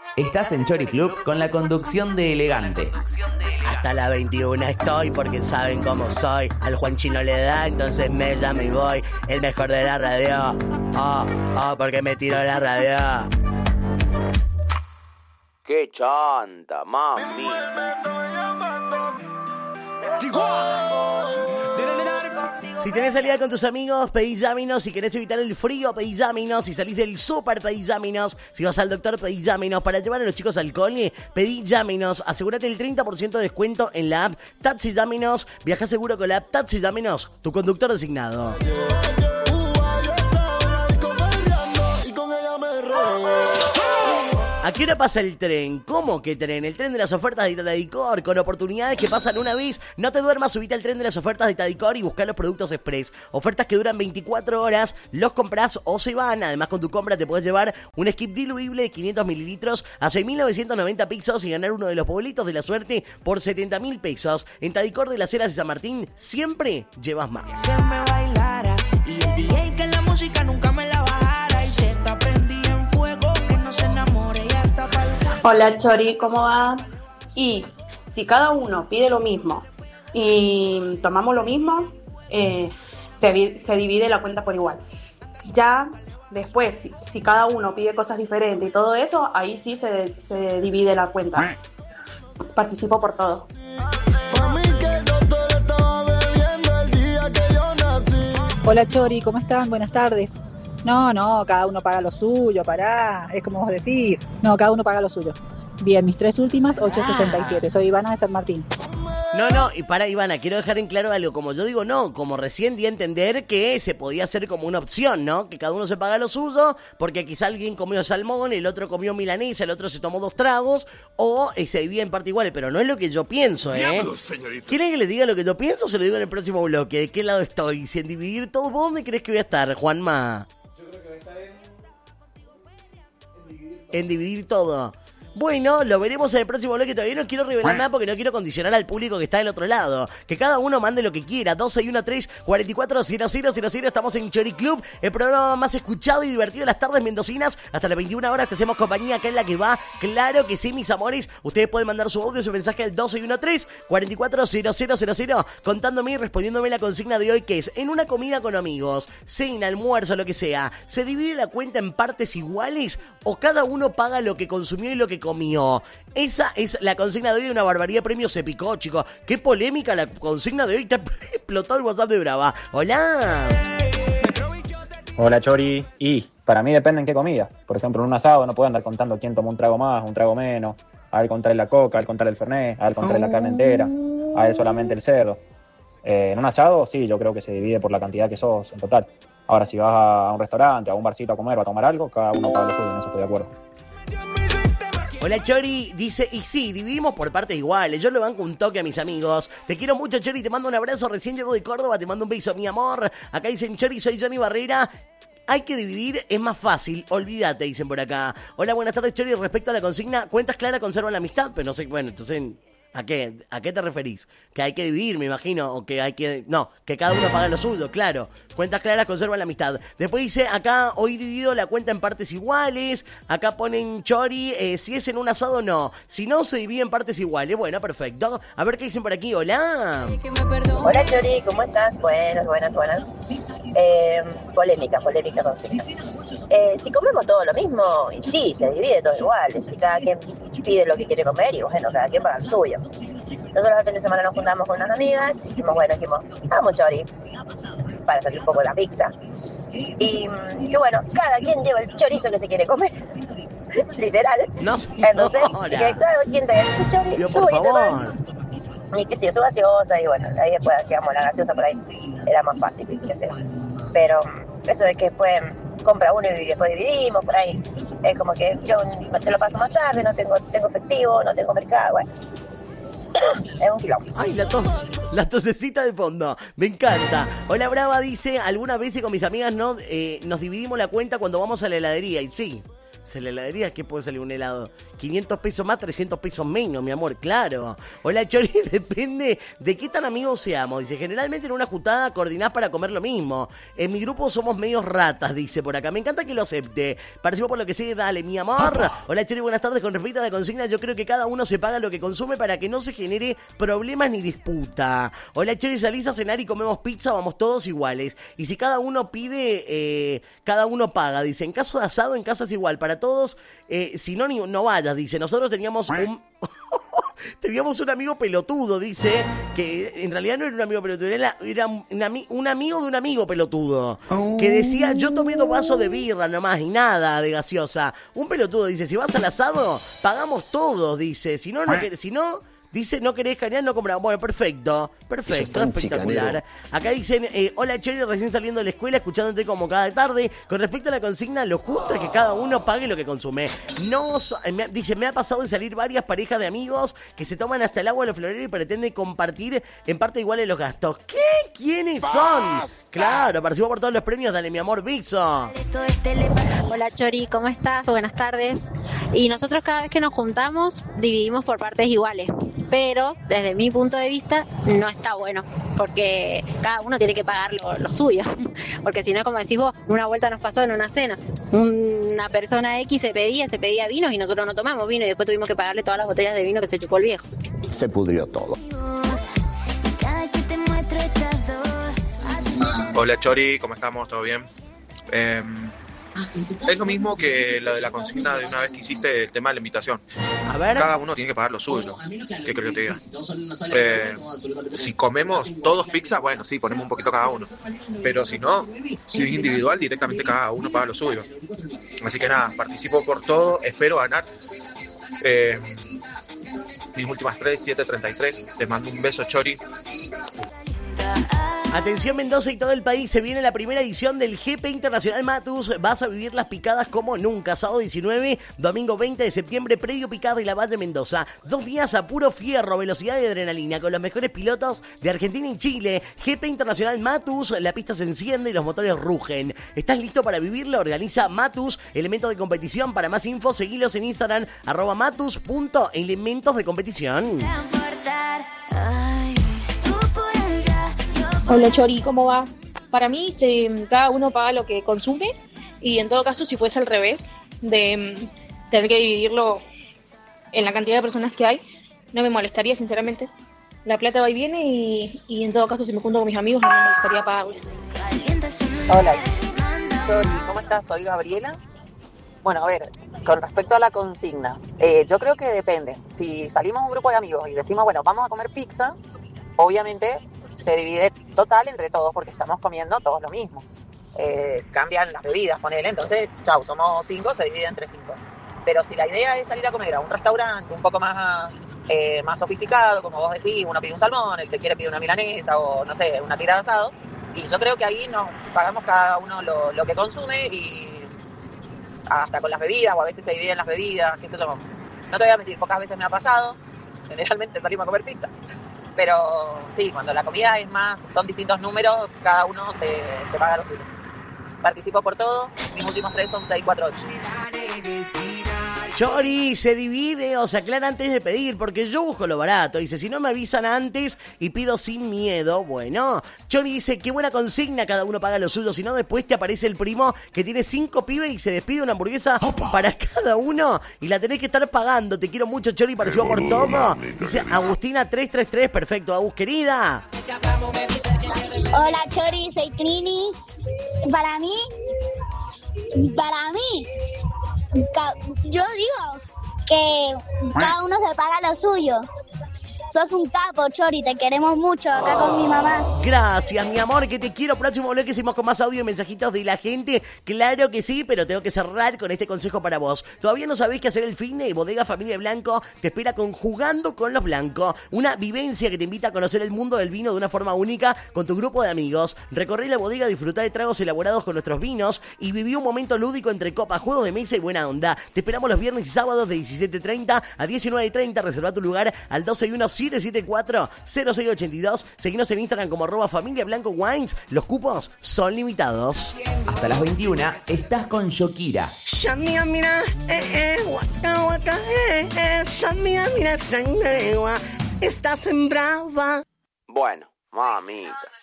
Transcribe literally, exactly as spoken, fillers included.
Estás en Chori Club con la conducción de Elegante. Hasta las veintiuna estoy porque saben cómo soy. Al Juanchi no le da, entonces me llamo y voy. El mejor de la radio. Oh, oh, porque me tiró la radio. ¡Qué chanta, mami! Si tenés salida con tus amigos, pedí Yaminos. Si querés evitar el frío, pedí Yaminos. Si salís del súper, pedí Yaminos. Si vas al doctor, pedí Yaminos. Para llevar a los chicos al cole, pedí Yaminos. Asegúrate el treinta por ciento de descuento en la app Taxi Yaminos. Viaja seguro con la app Taxi Yaminos, tu conductor designado. ¿A qué hora pasa el tren? ¿Cómo que tren? El tren de las ofertas de Tadicor, con oportunidades que pasan una vez. No te duermas, subite al tren de las ofertas de Tadicor y buscá los productos express. Ofertas que duran veinticuatro horas, los comprás o se van. Además, con tu compra te puedes llevar un skip diluible de quinientos mililitros a seis mil novecientos noventa pesos y ganar uno de los boletos de la suerte por setenta mil pesos. En Tadicor de las Heras y San Martín, siempre llevas más. Se me bailara y el D J que la música nunca me la bajara y se está prendida en fuego, que no se enamore. Hola Chori, ¿cómo va? Y si cada uno pide lo mismo y tomamos lo mismo, eh, se, se divide la cuenta por igual. Ya después, si, si cada uno pide cosas diferentes y todo eso, ahí sí se, se divide la cuenta. Participo por todo. Hola Chori, ¿cómo están? Buenas tardes. No, no, cada uno paga lo suyo, pará, es como vos decís. No, cada uno paga lo suyo. Bien, mis tres últimas, ocho sesenta y siete. Soy Ivana de San Martín. No, no, y para Ivana, quiero dejar en claro algo. Como yo digo, no, como recién di a entender que se podía hacer como una opción, ¿no? Que cada uno se paga lo suyo, porque quizá alguien comió salmón, el otro comió milanesa, el otro se tomó dos tragos, o eh, se divide en parte iguales, pero no es lo que yo pienso, ¿eh? Diablos, ¿quieren que les diga lo que yo pienso o se lo digo en el próximo bloque? ¿De qué lado estoy? Si en dividir todo, ¿vos dónde crees que voy a estar, Juanma? En dividir todo. Bueno, lo veremos en el próximo bloque. Todavía no quiero revelar nada porque no quiero condicionar al público que está del otro lado. Que cada uno mande lo que quiera. doce y uno tres cuarenta y cuatro cero cero cero cero. Estamos en Chori Club, el programa más escuchado y divertido de las tardes mendocinas. Hasta las veintiuna horas te hacemos compañía acá en La Que Va. Claro que sí, mis amores. Ustedes pueden mandar su audio, su mensaje al doce y uno tres cuarenta y cuatro cero cero cero cero, contándome y respondiéndome la consigna de hoy, que es: en una comida con amigos, cena, almuerzo, lo que sea, ¿se divide la cuenta en partes iguales o cada uno paga lo que consumió y lo que comió? Esa es la consigna de hoy. Una barbaridad, premio se picó, chicos. Qué polémica la consigna de hoy. Te explotó el WhatsApp de Brava. Hola. Hola Chori. Y para mí depende en qué comida. Por ejemplo, en un asado no puedo andar contando quién tomó un trago más, un trago menos. A él contarle la coca, a él contarle el fernet, a él contarle la carne entera, a él solamente el cerdo. Eh, en un asado, sí, yo creo que se divide por la cantidad que sos en total. Ahora, si vas a un restaurante, a un barcito a comer o a tomar algo, cada uno paga lo suyo, en eso estoy de acuerdo. Hola Chori, dice, y sí, dividimos por partes iguales. Yo le banco un toque a mis amigos. Te quiero mucho, Chori, te mando un abrazo. Recién llego de Córdoba, te mando un beso, mi amor. Acá dicen, Chori, soy Johnny Barrera. Hay que dividir, es más fácil, olvídate, dicen por acá. Hola, buenas tardes, Chori. Respecto a la consigna, cuentas claras conservan la amistad, pero no sé, bueno, entonces, ¿a qué? ¿A qué te referís? Que hay que dividir, me imagino, o que hay que... No, que cada uno paga lo suyo, claro. Cuentas claras conservan la amistad. Después dice, acá hoy dividido la cuenta en partes iguales. Acá ponen Chori, eh, si es en un asado, no. Si no, se divide en partes iguales. Bueno, perfecto. A ver qué dicen por aquí. Hola. Hola Chori, ¿cómo estás? Buenas, buenas, buenas. Eh, polémica, polémica consigna. Eh, si comemos todo lo mismo, y sí, se divide todo igual. Si cada quien pide lo que quiere comer y bueno, cada quien paga el suyo. Nosotros el fin de semana nos juntamos con unas amigas y dijimos, bueno, dijimos, vamos Chori, para salir un poco de la pizza. Y, y bueno, cada quien lleva el chorizo que se quiere comer, literal. No, entonces, que cada quien trae su chorizo, Dios, por favor. y qué sé yo, su gaseosa, y bueno, ahí después hacíamos la gaseosa por ahí, era más fácil, qué sé yo. Pero eso de que después compra uno y después dividimos, por ahí, es como que yo te lo paso más tarde, no tengo, tengo efectivo, no tengo mercado, bueno. Es un quilombo. Ay, la tos, la tosecita de fondo, me encanta. Hola Brava dice, algunas veces con mis amigas no, eh, nos dividimos la cuenta cuando vamos a la heladería. Y sí, ¿Se la heladería? ¿Qué puede salir un helado? quinientos pesos más, trescientos pesos menos, mi amor, claro. Hola, Chori, depende de qué tan amigos seamos. Dice, generalmente en una juntada coordinás para comer lo mismo. En mi grupo somos medios ratas, dice por acá. Me encanta que lo acepte. Participo por lo que sé, dale, mi amor. Hola, Chori, buenas tardes. Con respecto a la consigna, yo creo que cada uno se paga lo que consume para que no se genere problemas ni disputa. Hola, Chori, salís a cenar y comemos pizza, vamos todos iguales. Y si cada uno pide, eh, cada uno paga. Dice, en caso de asado, en casa es igual. Para todos, eh, si no, ni, no vayas, dice. Nosotros teníamos un... teníamos un amigo pelotudo, dice, que en realidad no era un amigo pelotudo, era, era un, ami- un amigo de un amigo pelotudo, que decía, yo tomé dos vasos de birra nomás y nada de gaseosa. Un pelotudo, dice, si vas al asado, pagamos todos, dice, si no, no querés, si no... Dice, no querés cañar, no compramos. Bueno, perfecto, perfecto, espectacular. Chicanero. Acá dicen, eh, hola Chori, recién saliendo de la escuela, escuchándote como cada tarde. Con respecto a la consigna, lo justo es que cada uno pague lo que consume. No, so, me, dice, me ha pasado de salir varias parejas de amigos que se toman hasta el agua de los floreros y pretenden compartir en parte iguales los gastos. ¿Qué? ¿Quiénes son? Claro, participó por todos los premios, dale mi amor, Viso. Hola Chori, ¿cómo estás? Buenas tardes. Y nosotros cada vez que nos juntamos dividimos por partes iguales, pero desde mi punto de vista no está bueno, porque cada uno tiene que pagar lo, lo suyo, porque si no, como decís vos, una vuelta nos pasó en una cena, una persona X se pedía, se pedía vinos y nosotros no tomamos vino y después tuvimos que pagarle todas las botellas de vino que se chupó el viejo. Se pudrió todo. Hola Chori, ¿cómo estamos? ¿Todo bien? Eh, es lo mismo que lo de la consigna de una vez que hiciste el tema de la invitación. A ver. Cada uno tiene que pagar lo suyo. ¿Qué creo que te diga? Eh, si comemos todos pizza, bueno, sí, ponemos un poquito cada uno. Pero si no, si es individual, directamente cada uno paga lo suyo. Así que nada, participo por todo, espero ganar. Eh, mis últimas tres, siete treinta y tres. Te mando un beso, Chori. Atención Mendoza y todo el país, se viene la primera edición del G P Internacional Matus. Vas a vivir las picadas como nunca. Sábado diecinueve, domingo veinte de septiembre, predio Picada y La Valle, Mendoza. Dos días a puro fierro, velocidad y adrenalina, con los mejores pilotos de Argentina y Chile. G P Internacional Matus, la pista se enciende y los motores rugen. ¿Estás listo para vivirlo? Organiza Matus, elementos de competición. Para más info, seguilos en Instagram, arroba matus punto elementos de competición. Hola Chori, ¿cómo va? Para mí, se, cada uno paga lo que consume y en todo caso, si fuese al revés, de um, tener que dividirlo en la cantidad de personas que hay, no me molestaría, sinceramente. La plata va y viene y, y en todo caso, si me junto con mis amigos, no me molestaría pagarles. Hola Chori, ¿cómo estás? Soy Gabriela. Bueno, a ver, con respecto a la consigna, eh, yo creo que depende. Si salimos un grupo de amigos y decimos, bueno, vamos a comer pizza, obviamente se divide total entre todos porque estamos comiendo todos lo mismo. Eh, cambian las bebidas, ponele, entonces, chau, somos cinco, se divide entre cinco. Pero si la idea es salir a comer a un restaurante un poco más, eh, más sofisticado, como vos decís, uno pide un salmón, el que quiere pide una milanesa o, no sé, una tira de asado, y yo creo que ahí nos pagamos cada uno lo, lo que consume y hasta con las bebidas, o a veces se dividen las bebidas, qué sé yo. No te voy a mentir, pocas veces me ha pasado, generalmente salimos a comer pizza. Pero sí, cuando la comida es más, son distintos números, cada uno se, se paga lo suyo. Participo por todo, mis últimos tres son seis, cuatro, ocho. Chori, se divide o se aclara antes de pedir, porque yo busco lo barato. Dice, si no me avisan antes y pido sin miedo, bueno. Chori dice, qué buena consigna, cada uno paga lo suyo. Si no, después te aparece el primo que tiene cinco pibes y se despide una hamburguesa ¡Opa! Para cada uno y la tenés que estar pagando. Te quiero mucho, Chori, parecido por todo. Dice Agustina tres tres tres, perfecto. Agus, querida. Hola, Chori, soy Trini. Para mí, para mí, yo digo que cada uno se paga lo suyo. Sos un capo, Chori, te queremos mucho acá con mi mamá. Gracias, mi amor, que te quiero. Próximo bloque hicimos con más audio y mensajitos de la gente. Claro que sí, pero tengo que cerrar con este consejo para vos. ¿Todavía no sabés qué hacer el fin de Bodega Familia Blanco? Te espera con Jugando con los Blancos. Una vivencia que te invita a conocer el mundo del vino de una forma única con tu grupo de amigos. Recorrí la bodega, disfrutá de tragos elaborados con nuestros vinos y viví un momento lúdico entre copas, juegos de mesa y buena onda. Te esperamos los viernes y sábados de diecisiete treinta a diecinueve treinta. Reserva tu lugar al dos seis uno, siete siete cuatro, cero seis ocho dos. Seguinos en Instagram como arroba Familia Blanco Wines. Los cupos son limitados. Hasta las veintiuna estás con Shokira. Shamia, mira, eh, eh, waka, waka, eh, eh, Shamia, mira, sangre, estás en brava. Bueno, mamita.